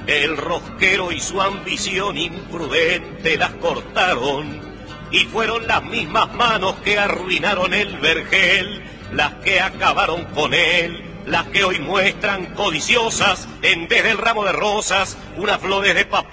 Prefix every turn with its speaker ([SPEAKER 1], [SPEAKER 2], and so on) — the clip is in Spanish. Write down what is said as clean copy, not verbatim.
[SPEAKER 1] El rosquero y su ambición imprudente las cortaron, y fueron las mismas manos que arruinaron el vergel, las que acabaron con él, las que hoy muestran codiciosas, en vez del ramo de rosas, unas flores de papel.